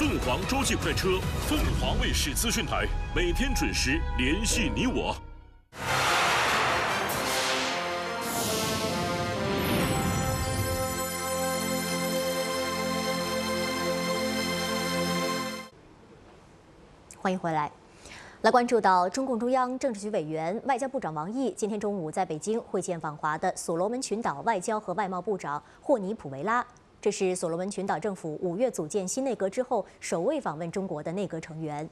凤凰洲际快车，凤凰卫视资讯台，每天准时联系你我。 欢迎回来。来关注到中共中央政治局委员、外交部长王毅今天中午在北京会见访华的所罗门群岛外交和外贸部长霍尼普维拉，这是所罗门群岛政府5月组建新内阁之后首位访问中国的内阁成员。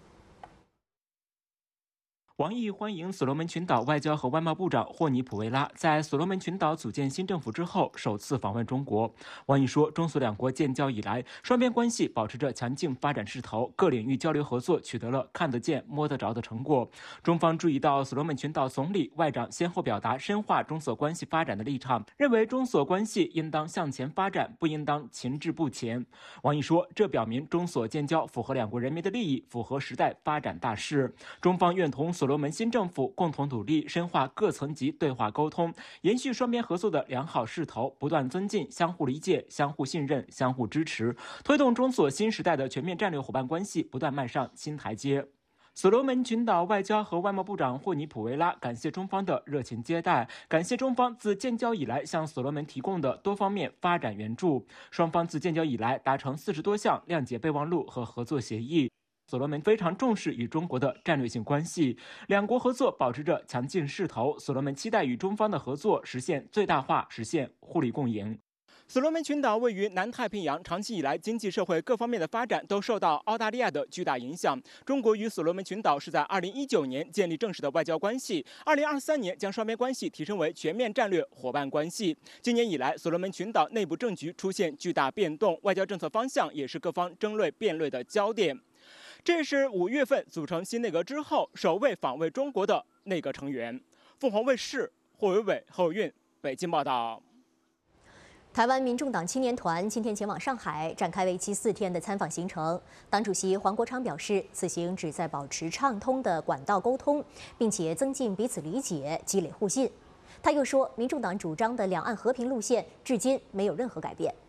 王毅欢迎所罗门群岛外交和外贸部长霍尼普维拉在所罗门群岛组建新政府之后首次访问中国。王毅说，中所两国建交以来，双边关系保持着强劲发展势头，各领域交流合作取得了看得见、摸得着的成果。中方注意到所罗门群岛总理、外长先后表达深化中所关系发展的立场，认为中所关系应当向前发展，不应当停滞不前。王毅说，这表明中所建交符合两国人民的利益，符合时代发展大势。中方愿同所罗门新政府共同努力，深化各层级对话沟通，延续双边合作的良好势头，不断增进相互理解、相互信任、相互支持，推动中所新时代的全面战略伙伴关系不断迈上新台阶。所罗门群岛外交和外贸部长霍尼普维拉感谢中方的热情接待，感谢中方自建交以来向所罗门提供的多方面发展援助。双方自建交以来达成40多项谅解备忘录和合作协议。所罗门非常重视与中国的战略性关系，两国合作保持着强劲势头。所罗门期待与中方的合作实现最大化，实现互利共赢。所罗门群岛位于南太平洋，长期以来经济社会各方面的发展都受到澳大利亚的巨大影响。中国与所罗门群岛是在2019年建立正式的外交关系，2023年将双边关系提升为全面战略伙伴关系。今年以来，所罗门群岛内部政局出现巨大变动，外交政策方向也是各方争论辩论的焦点。这是5月份组成新内阁之后首位访问中国的内阁成员。凤凰卫视霍维伟、侯运北京报道。 台湾民众党青年团今天前往上海，展开为期4天的参访行程。党主席黄国昌表示，此行旨在保持畅通的管道沟通，并且增进彼此理解，积累互信。他又说，民众党主张的两岸和平路线至今没有任何改变。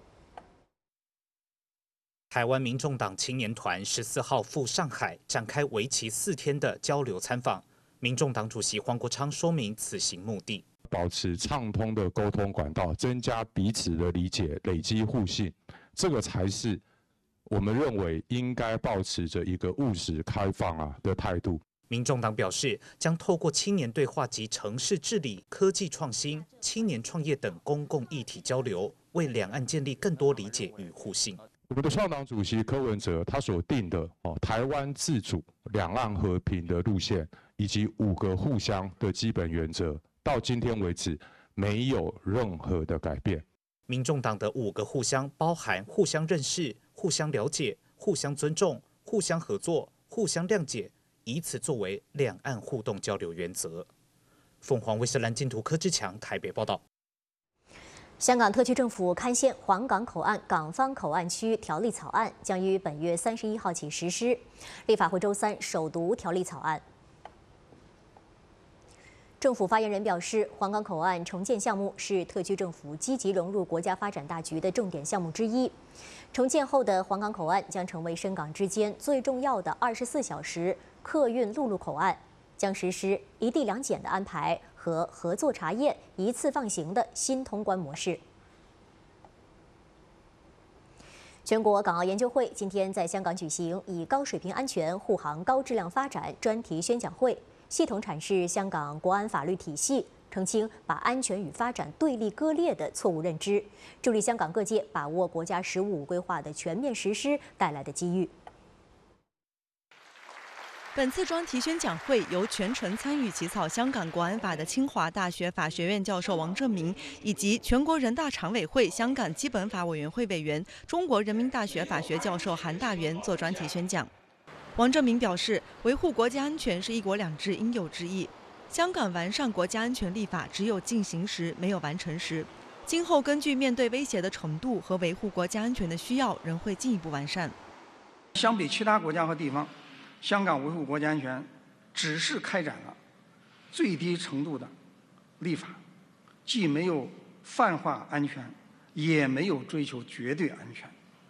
台湾民众党青年团14号赴上海展开为期4天的交流参访。民众党主席黄国昌说明此行目的： 保持畅通的沟通管道，增加彼此的理解，累积互信，这个才是我们认为应该保持着一个务实开放的态度。 民众党表示，将透过青年对话及城市治理、科技创新、青年创业等公共议题交流，为两岸建立更多理解与互信。 我们的创党主席柯文哲他所定的台湾自主、两岸和平的路线，以及5个互相的基本原则，到今天为止没有任何的改变。 民众党的5个互相包含互相认识、互相了解、互相尊重、互相合作、互相谅解，以此作为两岸互动交流原则。凤凰卫视蓝金图柯志强台北报道。 香港特区政府刊宪黄港口岸港方口岸区条例草案将于本月31号起实施。立法会周3首读条例草案。政府发言人表示，黄港口岸重建项目是特区政府积极融入国家发展大局的重点项目之一。重建后的黄港口岸将成为深港之间最重要的24小时客运陆路口岸，将实施一地两检的安排和合作查验、一次放行的新通关模式。全国港澳研究会今天在香港举行以高水平安全护航高质量发展专题宣讲会，系统阐释香港国安法律体系，澄清把安全与发展对立割裂的错误认知，助力香港各界把握国家“十五五”规划的全面实施带来的机遇。 本次专题宣讲会由全程参与起草香港国安法的清华大学法学院教授王正明，以及全国人大常委会香港基本法委员会委员、中国人民大学法学教授韩大元做专题宣讲。王正明表示，维护国家安全是一国两制应有之义。香港完善国家安全立法只有进行时，没有完成时。今后根据面对威胁的程度和维护国家安全的需要，仍会进一步完善。 相比其他国家和地方，香港维护国家安全只是开展了最低程度的立法，既没有泛化安全，也没有追求绝对安全。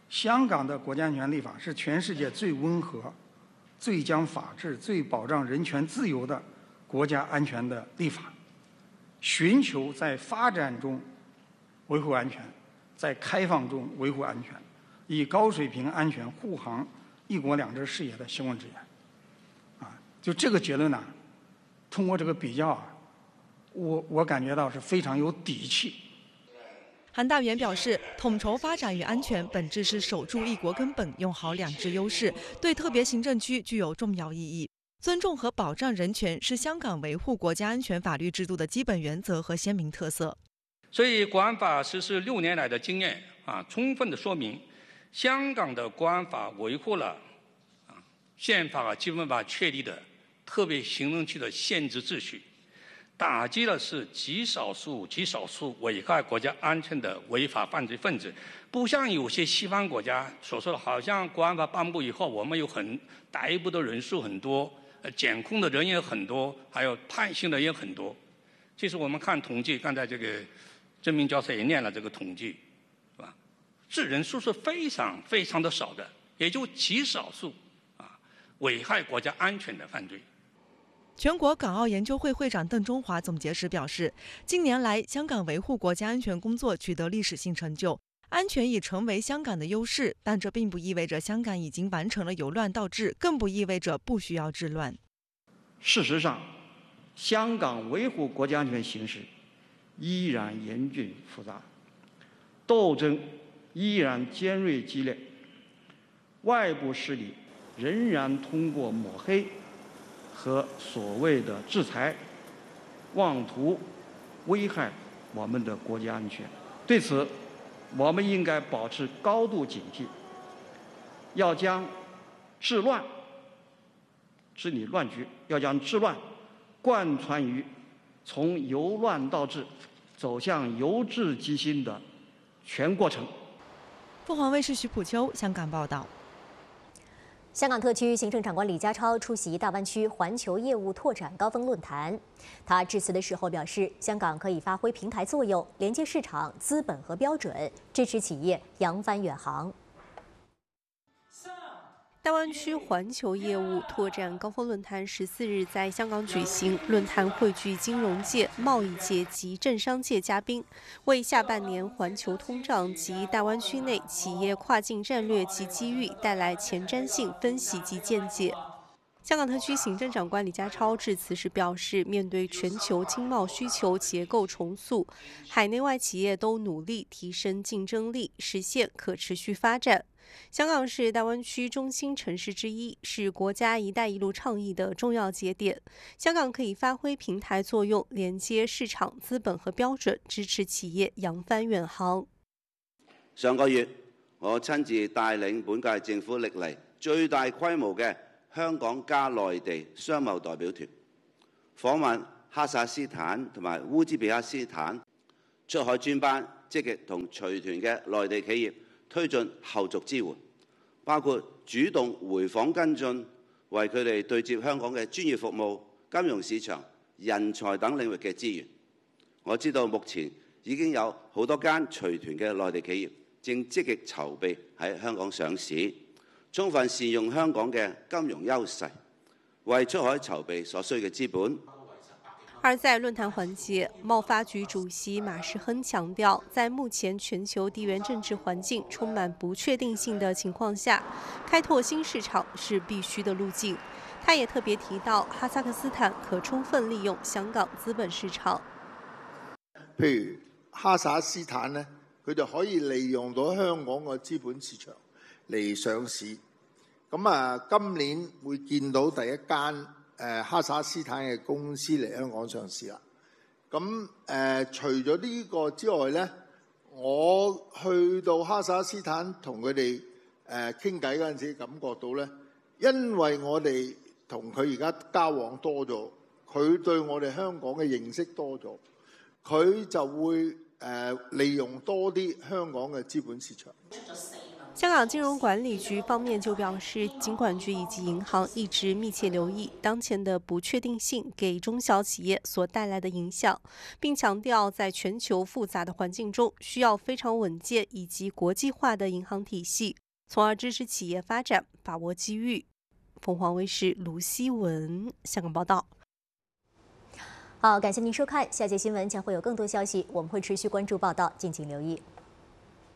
香港的国家安全立法是全世界最温和、最讲法治、最保障人权自由的国家安全的立法，寻求在发展中维护安全，在开放中维护安全，以高水平安全护航一国两制事业的行稳致远。就这个结论呢，通过这个比较我感觉到是非常有底气。 韩大元表示，统筹发展与安全本质是守住一国根本，用好两制优势，对特别行政区具有重要意义。尊重和保障人权是香港维护国家安全法律制度的基本原则和鲜明特色。 所以，国安法实施6年来的经验充分的说明，香港的国安法维护了宪法和基本法确立的特别行政区的宪制秩序，打击的是极少数危害国家安全的违法犯罪分子。不像有些西方国家所说的，好像国安法颁布以后，我们有逮捕的人数很多，检控的人也很多，还有判刑的也很多。其实我们看统计，刚才这个郑明教授也念了这个统计，是吧？这人数是非常非常的少的，也就极少数危害国家安全的犯罪。 全国港澳研究会会长邓中华总结时表示，近年来香港维护国家安全工作取得历史性成就，安全已成为香港的优势，但这并不意味着香港已经完成了由乱到治，更不意味着不需要治乱。 事实上，香港维护国家安全形势依然严峻复杂，斗争依然尖锐激烈，外部势力仍然通过抹黑和所谓的制裁，妄图危害我们的国家安全。对此，我们应该保持高度警惕，要将治乱、治理乱局，要将治乱贯穿于从由乱到治走向由治及兴的全过程。 凤凰卫视徐普秋香港报道。 香港特区行政长官李家超出席大湾区环球业务拓展高峰论坛。他致辞的时候表示，香港可以发挥平台作用，连接市场、资本和标准，支持企业扬帆远航。 大湾区环球业务拓展高峰论坛14日在香港举行，论坛汇聚金融界、贸易界及政商界嘉宾，为下半年环球通胀及大湾区内企业跨境战略及机遇带来前瞻性分析及见解。香港特区行政长官李家超致辞时表示，面对全球经贸需求结构重塑，海内外企业都努力提升竞争力，实现可持续发展。香港是大湾区中心城市之一，是国家“一带一路”倡议的重要节點。香港可以發揮平台作用，連接市場、資本和標準，支持企業揚帆遠航。 上個月，我親自帶領本屆政府歷嚟最大規模嘅香港加內地商貿代表團，訪問哈薩斯坦同埋烏茲別克斯坦，出海專班積極同隨團嘅內地企業推進後續支援，包括主動回訪跟進，為佢哋對接香港嘅專業服務、金融市場、人才等領域嘅資源。我知道目前已經有好多間隨團嘅內地企業正積極籌備喺香港上市，充分善用香港嘅金融優勢，為出海籌備所需嘅資本。 而在论坛环节，贸发局主席马世亨强调，在目前全球地缘政治环境充满不确定性的情况下，开拓新市场是必须的路径。他也特别提到，哈萨克斯坦可充分利用香港资本市場。 譬如哈薩斯坦呢，佢就可以利用到香港嘅資本市場嚟上市。咁今年會見到第一間哈薩斯坦嘅公司嚟香港上市啦。咁除咗呢個之外呢，我去到哈薩斯坦同佢哋傾偈嗰陣時，感覺到呢，因為我哋同佢而家交往多咗，佢對我哋香港嘅認識多咗，佢就會利用多啲香港嘅資本市場。 香港金融管理局方面就表示，金管局以及银行一直密切留意当前的不确定性给中小企业所带来的影响，并强调在全球复杂的环境中，需要非常稳健以及国际化的银行体系，从而支持企业发展，把握机遇。凤凰卫视卢希文香港报道。 好，感谢您收看，下节新闻将会有更多消息，我们会持续关注报道，敬请留意。